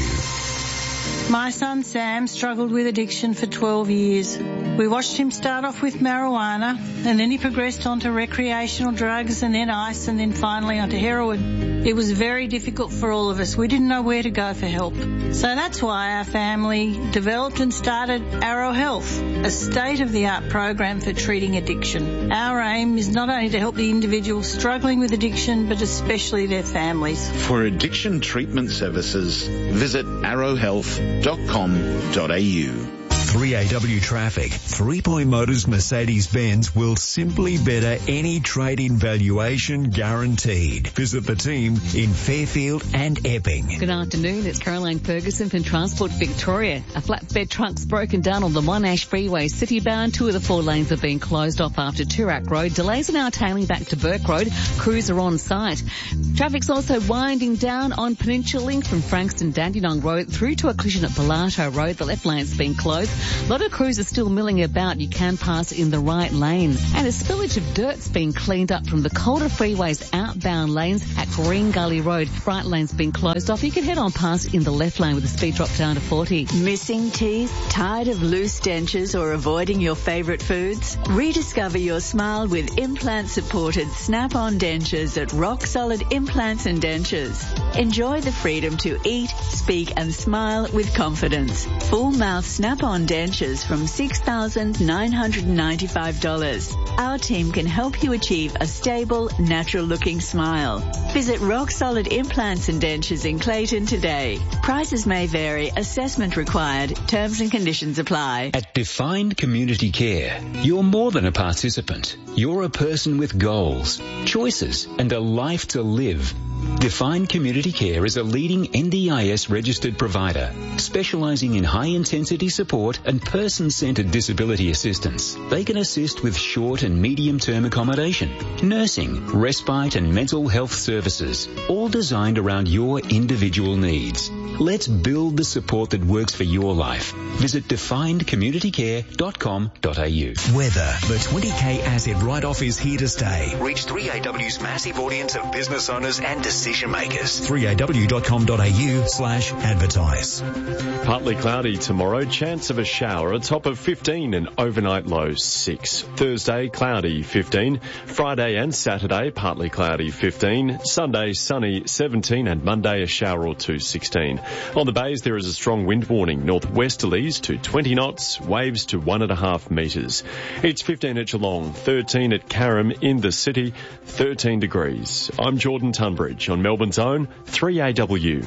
My son Sam struggled with addiction for twelve years. We watched him start off with marijuana, and then he progressed onto recreational drugs, and then ice, and then finally onto heroin. It was very difficult for all of us. We didn't know where to go for help. So that's why our family developed and started Arrow Health, a state-of-the-art program for treating addiction. Our aim is not only to help the individuals struggling with addiction, but especially their families. For addiction treatment services, visit arrow health dot com dot a u. three A W Traffic. Three Point Motors Mercedes-Benz will simply better any trade-in valuation guaranteed. Visit the team in Fairfield and Epping. Good afternoon, it's Caroline Ferguson from Transport Victoria. A flatbed truck's broken down on the Monash Freeway city-bound. Two of the four lanes have been closed off after Toorak Road. Delays are now tailing back to Burke Road. Crews are on site. Traffic's also winding down on Peninsula Link from Frankston Dandenong Road through to a collision at Pilato Road. The left lane's been closed. A lot of crews are still milling about. You can pass in the right lane. And a spillage of dirt's been cleaned up from the Calder Freeway's outbound lanes at Green Gully Road. Right lane's been closed off. You can head on past in the left lane with the speed drop down to forty. Missing teeth? Tired of loose dentures or avoiding your favourite foods? Rediscover your smile with implant-supported Snap-on dentures at Rock Solid Implants and Dentures. Enjoy the freedom to eat, speak and smile with confidence. Full mouth Snap-on dentures from six thousand nine hundred ninety-five dollars. Our team can help you achieve a stable, natural-looking smile. Visit Rock Solid Implants and Dentures in Clayton today. Prices may vary. Assessment required. Terms and conditions apply. At Defined Community Care, you're more than a participant. You're a person with goals, choices, and a life to live. Defined Community Care is a leading N D I S registered provider, specialising in high-intensity support and person-centred disability assistance. They can assist with short and medium-term accommodation, nursing, respite and mental health services, all designed around your individual needs. Let's build the support that works for your life. Visit defined community care dot com dot a u. Weather. The twenty K asset write-off is here to stay. Reach three A W's massive audience of business owners and decision makers. three A W dot com dot a u slash advertise. Partly cloudy tomorrow, chance of a shower, a top of fifteen and overnight low six. Thursday, cloudy fifteen. Friday and Saturday, partly cloudy fifteen. Sunday, sunny seventeen and Monday, a shower or two sixteen. On the bays, there is a strong wind warning, northwesterlies to twenty knots, waves to one and a half metres. It's fifteen at Geelong, thirteen at Carrum in the city, thirteen degrees. I'm Jordan Tunbridge on Melbourne's own three A W.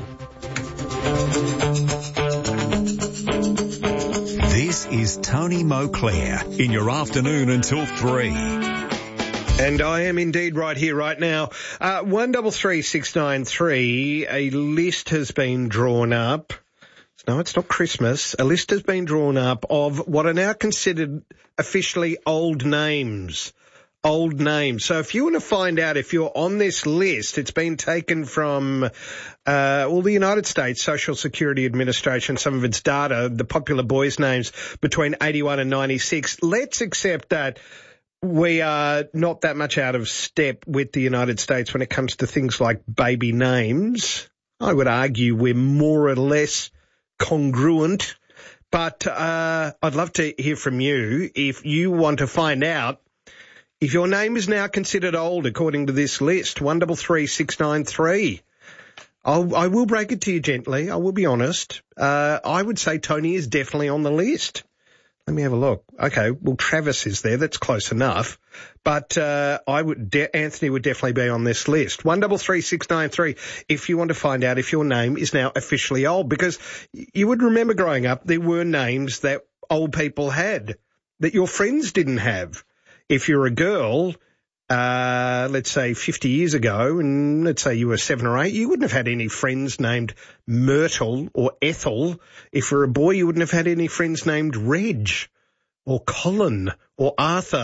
This is Tony Moclair in your afternoon until three. And I am indeed right here, right now. Uh, one double three six nine three. A list has been drawn up. No, it's not Christmas. A list has been drawn up of what are now considered officially old names. Old names. So if you want to find out if you're on this list, it's been taken from, uh, well, the United States Social Security Administration, some of its data, the popular boys' names between eighty-one and ninety-six. Let's accept that we are not that much out of step with the United States when it comes to things like baby names. I would argue we're more or less congruent, but uh, I'd love to hear from you if you want to find out if your name is now considered old according to this list. One double three six nine three. I'll, I will break it to you gently. I will be honest. Uh, I would say Tony is definitely on the list. Let me have a look. Okay, well, Travis is there. That's close enough. But uh, I would, de- Anthony would definitely be on this list. One double three six nine three. If you want to find out if your name is now officially old, because you would remember growing up, there were names that old people had that your friends didn't have. If you're a girl, uh, let's say fifty years ago, and let's say you were seven or eight, you wouldn't have had any friends named Myrtle or Ethel. If you're a boy, you wouldn't have had any friends named Reg or Colin or Arthur.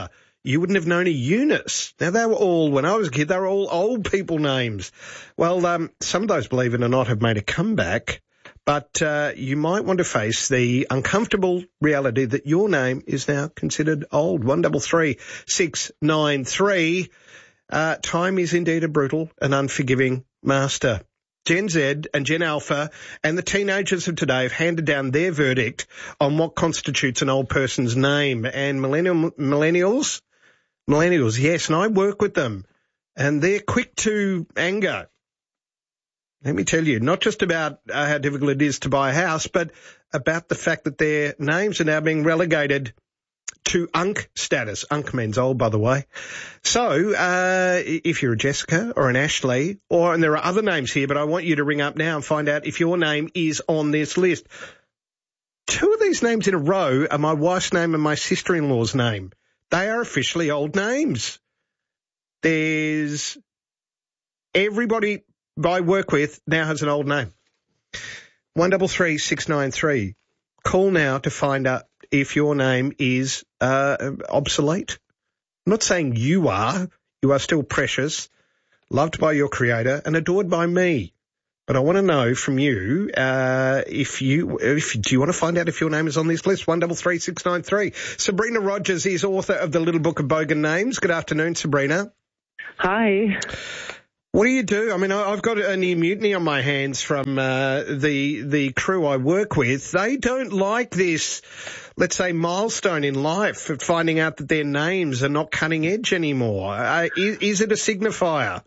you wouldn't have known a Eunice. Now, they were all, when I was a kid, they were all old people names. Well, um, some of those, believe it or not, have made a comeback. But uh, you might want to face the uncomfortable reality that your name is now considered old. One double three six nine three. Uh, time is indeed a brutal and unforgiving master. Gen Z and Gen Alpha and the teenagers of today have handed down their verdict on what constitutes an old person's name. And millennial, millennials, millennials, yes, and I work with them, and they're quick to anger. Let me tell you, not just about uh, how difficult it is to buy a house, but about the fact that their names are now being relegated to Unk status. Unk means old, by the way. So, uh, if you're a Jessica or an Ashley, or, and there are other names here, but I want you to ring up now and find out if your name is on this list. Two of these names in a row are my wife's name and my sister-in-law's name. They are officially old names. There's everybody I work with now has an old name. One double three six nine three. Call now to find out if your name is uh, obsolete. I'm not saying you are. You are still precious, loved by your creator and adored by me. But I want to know from you, uh, if you, if, do you want to find out if your name is on this list? One double three six nine three. Sabrina Rogers is author of The Little Book of Bogan Names. Good afternoon, Sabrina. Hi. What do you do? I mean, I've got a near mutiny on my hands from uh, the the crew I work with. They don't like this, let's say, milestone in life of finding out that their names are not cutting edge anymore. Uh, is, is it a signifier?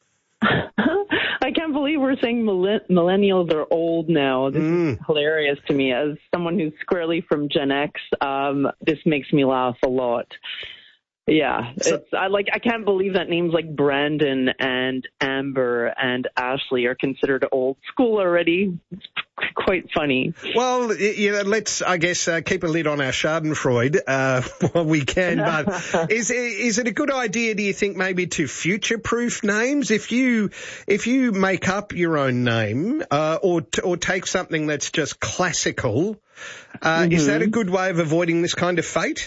I can't believe we're saying millennials are old now. This mm. is hilarious to me. As someone who's squarely from Gen X, um, this makes me laugh a lot. Yeah, so, it's I like I can't believe that names like Brandon and Amber and Ashley are considered old school already. It's quite funny. Well, you know, let's I guess uh, keep a lid on our Schadenfreude uh, while we can. But is is it a good idea? Do you think maybe to future-proof names? If you if you make up your own name uh, or t- or take something that's just classical, uh, mm-hmm. is that a good way of avoiding this kind of fate?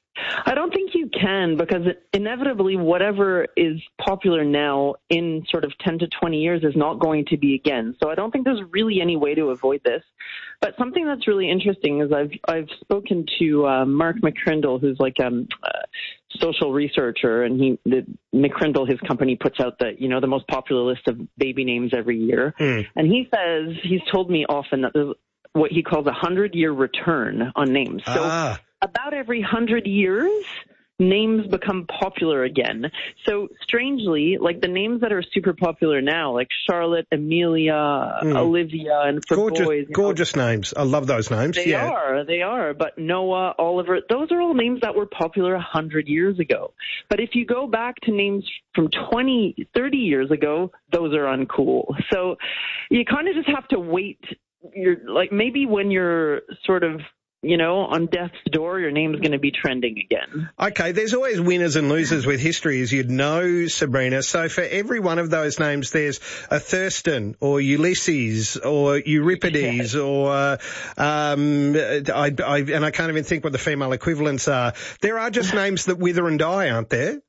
I don't think you can, because inevitably whatever is popular now in sort of ten to twenty years is not going to be again. So I don't think there's really any way to avoid this. But something that's really interesting is I've I've spoken to uh, Mark McCrindle, who's like um, a social researcher, and he the, McCrindle, his company, puts out the you know the most popular list of baby names every year. Mm. And he says he's told me often that there's what he calls a hundred-year return on names. So. Ah. About every hundred years, names become popular again. So strangely, like the names that are super popular now, like Charlotte, Amelia, mm. Olivia, and for gorgeous, boys. Gorgeous know, names. I love those names. They yeah. are, they are. But Noah, Oliver, those are all names that were popular a hundred years ago. But if you go back to names from twenty, thirty years ago, those are uncool. So you kind of just have to wait. You're like maybe when you're sort of you know, on death's door, your name's going to be trending again. Okay, there's always winners and losers with history, as you'd know, Sabrina. So for every one of those names, there's a Thurston or Ulysses or Euripides yeah. or, uh, um, I, I, and I can't even think what the female equivalents are. There are just names that wither and die, aren't there?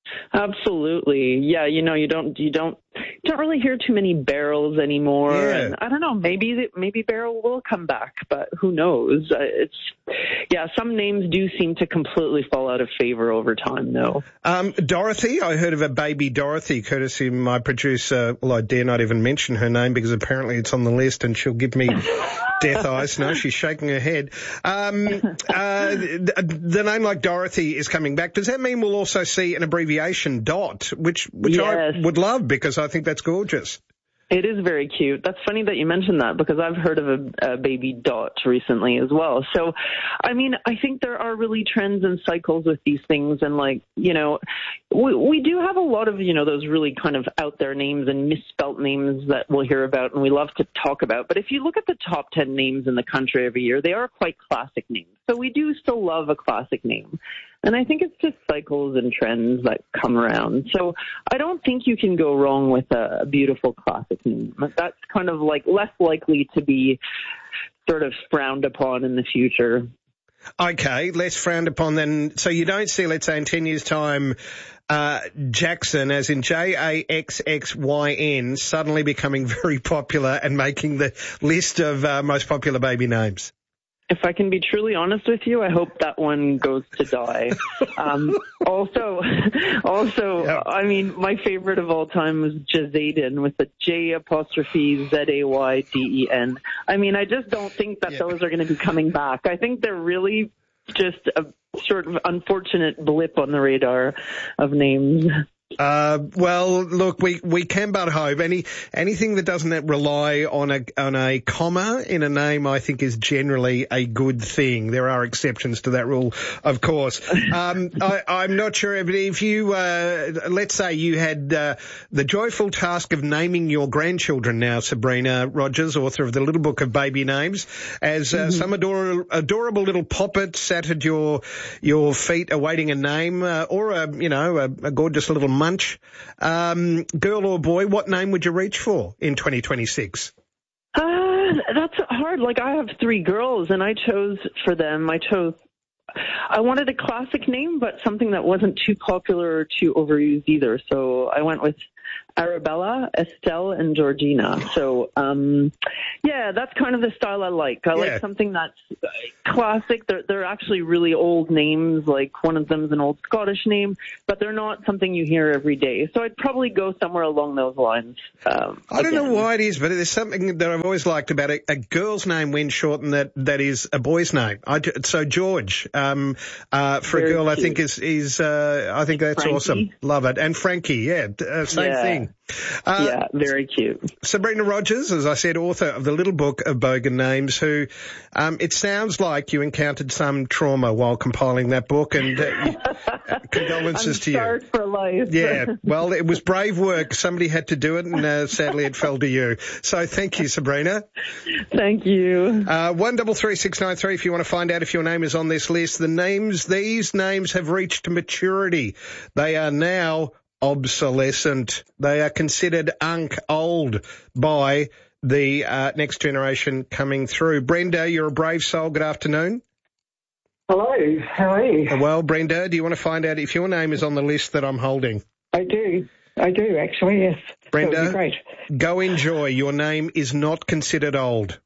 Absolutely. Yeah, you know, you don't, you don't, you don't really hear too many Beryls anymore. Yeah. And I don't know, maybe, maybe Beryl will come back, but who knows? Uh, it's, yeah, some names do seem to completely fall out of favor over time, though. Um, Dorothy, I heard of a baby Dorothy, courtesy of my producer. Well, I dare not even mention her name because apparently it's on the list and she'll give me death eyes. No, she's shaking her head. Um, uh, the, the name like Dorothy is coming back. Does that mean we'll also see an abbreviation DOT, which, which yes. I would love because I think that's gorgeous. It is very cute. That's funny that you mentioned that because I've heard of a, a baby Dot recently as well. So, I mean, I think there are really trends and cycles with these things. And like, you know, we, we do have a lot of, you know, those really kind of out there names and misspelt names that we'll hear about and we love to talk about. But if you look at the top ten names in the country every year, they are quite classic names. So we do still love a classic name. And I think it's just cycles and trends that come around. So I don't think you can go wrong with a, a beautiful classic name. That's kind of like less likely to be sort of frowned upon in the future. Okay, less frowned upon than, so you don't see, let's say, in ten years' time, uh, Jackson, as in J A X X Y N, suddenly becoming very popular and making the list of uh, most popular baby names? If I can be truly honest with you, I hope that one goes to die. um, also, also, yep. I mean, my favorite of all time was Jazayden with a J apostrophe Z A Y D E N. I mean, I just don't think that yep. those are going to be coming back. I think they're really just a sort of unfortunate blip on the radar of names. Uh, well, look, we, we can but hope. Any, anything that doesn't rely on a, on a comma in a name, I think is generally a good thing. There are exceptions to that rule, of course. Um, I, I'm not sure, but if you, uh, let's say you had, uh, the joyful task of naming your grandchildren now, Sabrina Rogers, author of the Little Book of Baby Names, as, uh, mm-hmm. some adorable, adorable little poppet sat at your, your feet awaiting a name, uh, or a, you know, a, a gorgeous little munch. Um, girl or boy, what name would you reach for in twenty twenty-six? Uh, that's hard. Like, I have three girls, and I chose for them, I chose, I wanted a classic name, but something that wasn't too popular or too overused either. So I went with Arabella, Estelle, and Georgina. So, um, yeah, that's kind of the style I like. I yeah. like something that's classic. They're, they're actually really old names. Like, one of them is an old Scottish name, but they're not something you hear every day. So I'd probably go somewhere along those lines. Um, I don't again. know why it is, but there's something that I've always liked about it. A girl's name when shortened that, that is a boy's name. I, so George, um, uh, for Very a girl, cute. I think is, is, uh, I think that's Frankie. Awesome. Love it. And Frankie, yeah, uh, same yeah. thing. Uh, yeah, very cute. Sabrina Rogers, as I said, author of the Little Book of Bogan Names, who, um, it sounds like you encountered some trauma while compiling that book, and uh, condolences I'm to you. I'm scarred for life. Yeah, well, it was brave work. Somebody had to do it, and uh, sadly it fell to you. So thank you, Sabrina. Thank you. Uh, one double three six nine three. If you want to find out if your name is on this list, the names, these names have reached maturity. They are now obsolescent. They are considered unk old by the uh, next generation coming through. Brenda, you're a brave soul. Good afternoon. Hello, how are you? Well, Brenda, do you want to find out if your name is on the list that I'm holding? I do. I do, actually, yes. Brenda, great. Go enjoy. Your name is not considered old.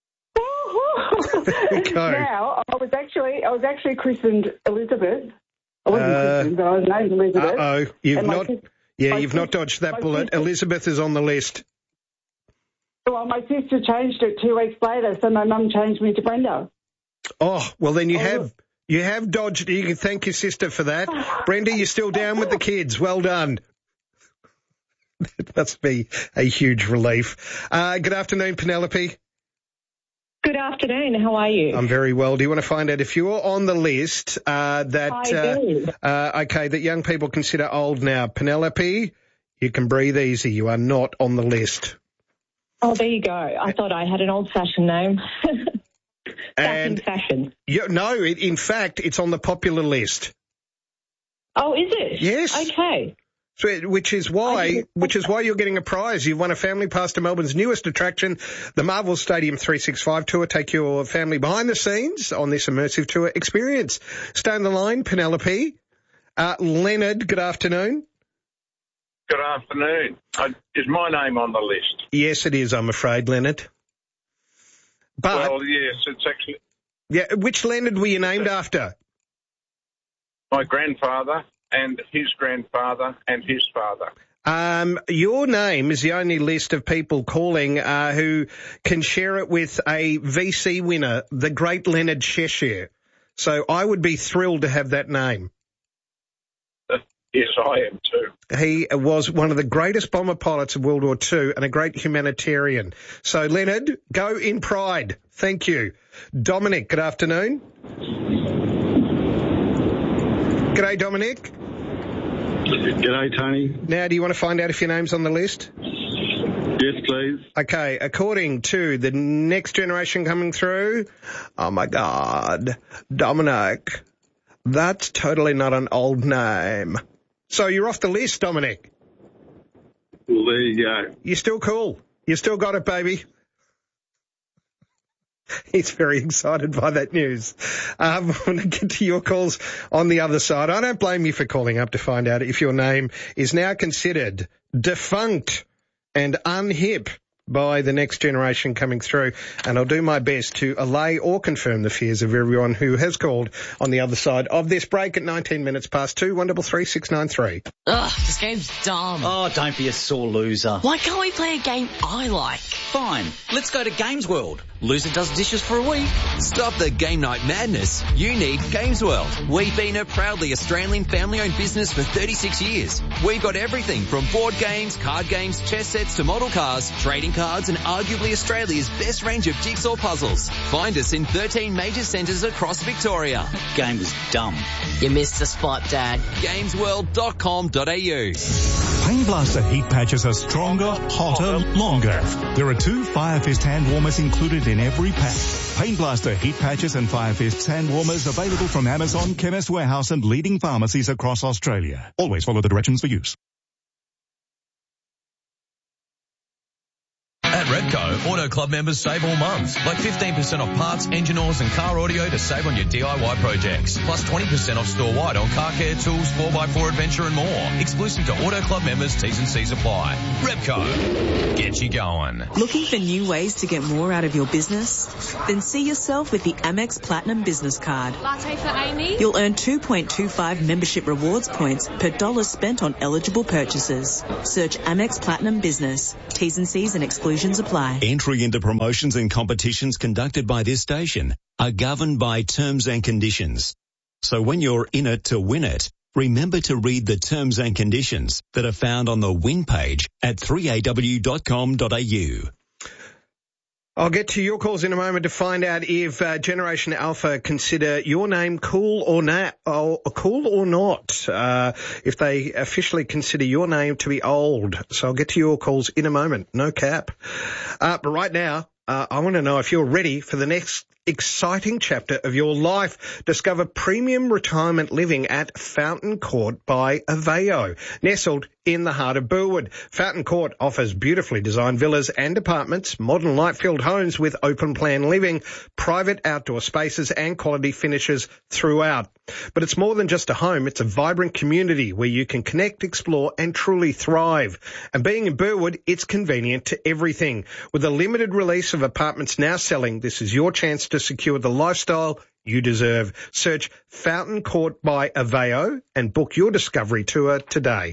Go. Now, I was actually, I was actually christened Elizabeth. I wasn't uh, christened, but I was named Elizabeth. Uh-oh. You've not, sis- yeah, you've not dodged that bullet. Sister- Elizabeth is on the list. Well, my sister changed it two weeks later, so my mum changed me to Brenda. Oh, well then you oh, have, you have dodged, you can thank your sister for that. Brenda, you're still down with the kids. Well done. That must be a huge relief. Uh, good afternoon, Penelope. Good afternoon. How are you? I'm very well. Do you want to find out if you're on the list uh, that, I do. Uh, uh, okay, that young people consider old now? Penelope, you can breathe easy. You are not on the list. Oh, there you go. I thought I had an old-fashioned name. Back in fashion. You, no, it, in fact, it's on the popular list. Oh, is it? Yes. Okay. So, which is why, which is why you're getting a prize. You've won a family pass to Melbourne's newest attraction, the Marvel Stadium three sixty-five tour. Take your family behind the scenes on this immersive tour experience. Stay on the line, Penelope. Uh, Leonard, good afternoon. Good afternoon. Uh, is my name on the list? Yes, it is, I'm afraid, Leonard. But, well, yes, it's actually... Yeah, which Leonard were you named after? My grandfather and his grandfather and his father. Um, your name is the only list of people calling uh, who can share it with a V C winner, the great Leonard Cheshire. So I would be thrilled to have that name. Yes, I am too. He was one of the greatest bomber pilots of World War Two and a great humanitarian. So, Leonard, go in pride. Thank you. Dominic, good afternoon. G'day, Dominic. G'day, Tony. Now, do you want to find out if your name's on the list? Yes, please. Okay, according to the next generation coming through, oh my God, Dominic, that's totally not an old name. So you're off the list, Dominic. Well, there you go. You're still cool. You still got it, baby. He's very excited by that news. Um, I'm going to get to your calls on the other side. I don't blame you for calling up to find out if your name is now considered defunct and unhip by the next generation coming through, and I'll do my best to allay or confirm the fears of everyone who has called on the other side of this break at nineteen minutes past two, one double three six nine three. Ugh, this game's dumb. Oh, don't be a sore loser. Why can't we play a game I like? Fine, let's go to Games World. Loser does dishes for a week. Stop the game night madness. You need Games World. We've been a proudly Australian family-owned business for thirty-six years. We've got everything from board games, card games, chess sets to model cars, trading cards and arguably Australia's best range of jigsaw puzzles. Find us in thirteen major centres across Victoria. Game was dumb. You missed the spot, Dad. games world dot com dot a u. Pain Blaster heat patches are stronger, hotter, longer. There are two Fire Fist hand warmers included in every pack. Pain Blaster heat patches and Fire Fist hand warmers available from Amazon, Chemist Warehouse and leading pharmacies across Australia. Always follow the directions for use. At Repco, Auto Club members save all month, like fifteen percent off parts, engine oils and car audio to save on your D I Y projects. Plus twenty percent off store-wide on car care, tools, four by four adventure and more. Exclusive to Auto Club members, T's and C's apply. Repco, get you going. Looking for new ways to get more out of your business? Then see yourself with the Amex Platinum Business Card. Latte for Amy? You'll earn two point two five membership rewards points per dollar spent on eligible purchases. Search Amex Platinum Business. T's and C's and exclusions apply. Entry into promotions and competitions conducted by this station are governed by terms and conditions. So when you're in it to win it, remember to read the terms and conditions that are found on the win page at three a w dot com dot a u. I'll get to your calls in a moment to find out if uh, Generation Alpha consider your name cool or not, or cool or not, uh, if they officially consider your name to be old. So I'll get to your calls in a moment. No cap. Uh, but right now, uh, I want to know if you're ready for the next exciting chapter of your life. Discover premium retirement living at Fountain Court by Aveo, nestled in the heart of Burwood. Fountain Court offers beautifully designed villas and apartments, modern light-filled homes with open plan living, private outdoor spaces and quality finishes throughout. But it's more than just a home, it's a vibrant community where you can connect, explore and truly thrive. And being in Burwood, it's convenient to everything. With a limited release of apartments now selling, this is your chance to secure the lifestyle you deserve. Search Fountain Court by Aveo and book your discovery tour today.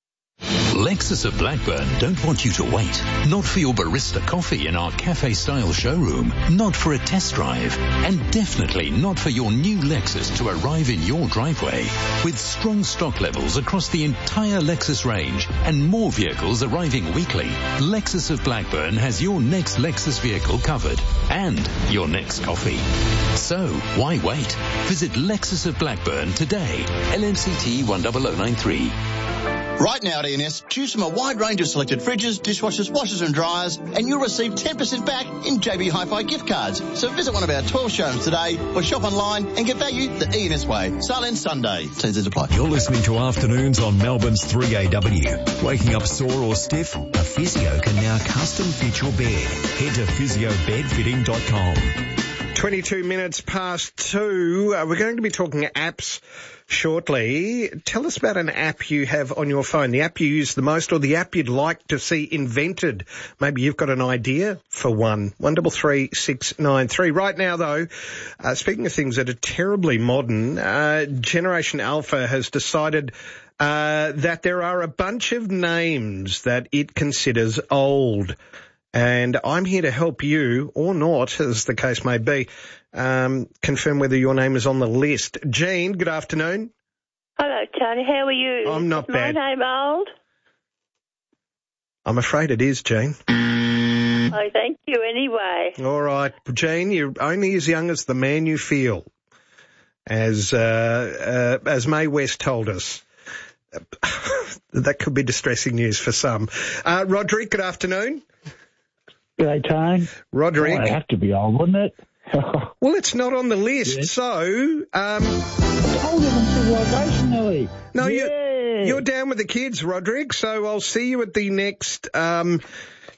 Lexus of Blackburn don't want you to wait. Not for your barista coffee in our cafe-style showroom. Not for a test drive. And definitely not for your new Lexus to arrive in your driveway. With strong stock levels across the entire Lexus range and more vehicles arriving weekly, Lexus of Blackburn has your next Lexus vehicle covered and your next coffee. So, why wait? Visit Lexus of Blackburn today. L M C T one zero zero nine three. Right now at E N S, choose from a wide range of selected fridges, dishwashers, washers and dryers, and you'll receive ten percent back in J B Hi-Fi gift cards. So visit one of our twelve showrooms today or shop online and get value the E N S way. Sale ends Sunday. T's and apply. You're listening to Afternoons on Melbourne's three A W. Waking up sore or stiff? A physio can now custom fit your bed. Head to physio bed fitting dot com. twenty-two minutes past two. Uh, we're going to be talking apps shortly. Tell us about an app you have on your phone, the app you use the most or the app you'd like to see invented. Maybe you've got an idea for one. one double three six nine three. Right now, though, uh, speaking of things that are terribly modern, uh, Generation Alpha has decided uh, that there are a bunch of names that it considers old. And I'm here to help you, or not, as the case may be, um, confirm whether your name is on the list. Jean, good afternoon. Hello, Tony. How are you? I'm not is bad. my name old? I'm afraid it is, Jean. Oh, thank you anyway. All right. Jean, you're only as young as the man you feel, as uh, uh, as Mae West told us. That could be distressing news for some. Uh, Roderick, good afternoon. G'day, Tone. Roderick. Oh, it have to be old, wouldn't it? Well, it's not on the list, yeah. so... Um, it's older than civilization, Ellie. No, yeah. you're, you're down with the kids, Roderick, so I'll see you at the next um,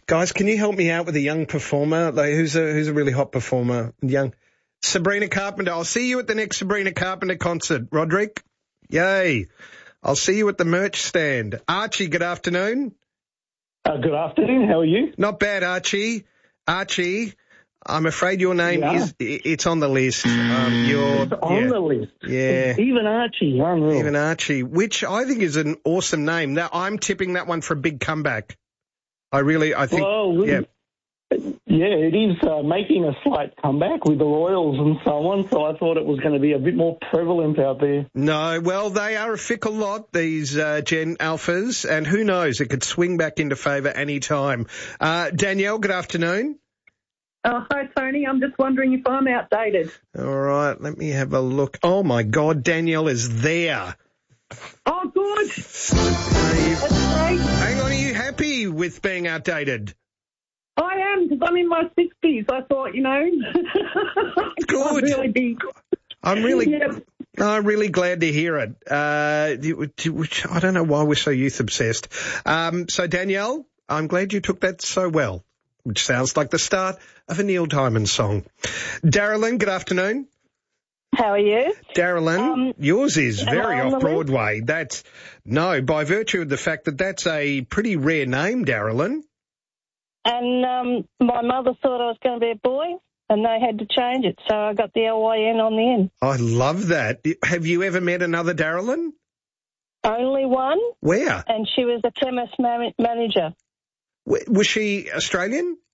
Guys, can you help me out with a young performer? Like, who's a who's a really hot performer? Young Sabrina Carpenter. I'll see you at the next Sabrina Carpenter concert, Roderick. Yay. I'll see you at the merch stand. Archie, good afternoon. Uh, good afternoon. How are you? Not bad, Archie. Archie, I'm afraid your name yeah. is it's on the list. Um, you're it's on yeah, the list. Yeah. Even Archie. Unreal. Even Archie, which I think is an awesome name. Now, I'm tipping that one for a big comeback. I really, I think, well, yeah. Yeah, it is uh, making a slight comeback with the Royals and so on, so I thought it was going to be a bit more prevalent out there. No, well, they are a fickle lot, these uh, Gen Alphas, and who knows, it could swing back into favour any time. Uh, Danielle, good afternoon. Oh, hi, Tony. I'm just wondering if I'm outdated. All right, let me have a look. Oh, my God, Danielle is there. Oh, good. That's great. Hang on, are you happy with being outdated? I am, because I'm in my sixties. I thought, you know, good. really big. I'm really, yep. I'm really glad to hear it. Uh, which I don't know why we're so youth obsessed. Um, so Danielle, I'm glad you took that so well, which sounds like the start of a Neil Diamond song. Darylyn, good afternoon. How are you? Darylyn, um, yours is very off Broadway. That's no, by virtue of the fact that that's a pretty rare name, Darylyn. And um, my mother thought I was going to be a boy, and they had to change it, so I got the L Y N on the end. I love that. Have you ever met another Darylyn? Only one. Where? And she was a chemist man- manager. Was she Australian?